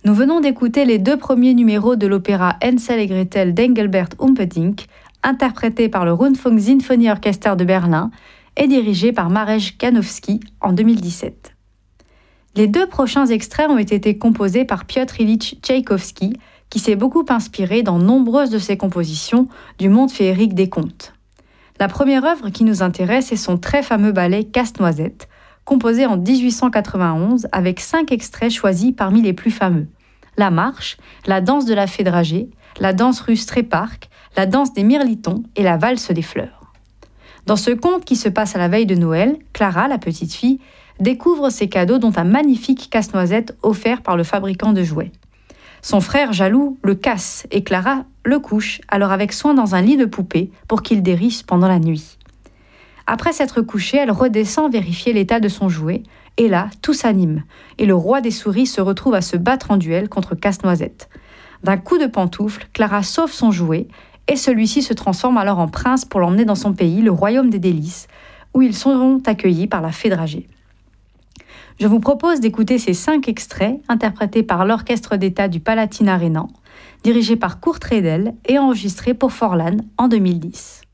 Nous venons d'écouter les 2 premiers numéros de l'opéra Hansel et Gretel d'Engelbert Humperdinck, interprété par le Rundfunk Sinfonieorchester de Berlin et dirigé par Marej Janowski en 2017. Les 2 prochains extraits ont été composés par Piotr Ilyich Tchaïkovski, qui s'est beaucoup inspiré dans nombreuses de ses compositions du monde féerique des contes. La première œuvre qui nous intéresse est son très fameux ballet Casse-Noisette, composé en 1891 avec 5 extraits choisis parmi les plus fameux. La marche, la danse de la fée dragée, la danse russe Tréparque, la danse des mirlitons et la valse des fleurs. Dans ce conte qui se passe à la veille de Noël, Clara, la petite fille, découvre ses cadeaux dont un magnifique casse-noisette offert par le fabricant de jouets. Son frère jaloux le casse et Clara le couche alors avec soin dans un lit de poupée pour qu'il dérisse pendant la nuit. Après s'être couchée, elle redescend vérifier l'état de son jouet et là, tout s'anime et le roi des souris se retrouve à se battre en duel contre Casse-Noisette. D'un coup de pantoufle, Clara sauve son jouet et celui-ci se transforme alors en prince pour l'emmener dans son pays, le royaume des délices, où ils seront accueillis par la fée dragée. Je vous propose d'écouter ces 5 extraits interprétés par l'Orchestre d'État du Palatinat rhénan, dirigé par Kurt Redel et enregistrés pour Forlan en 2010.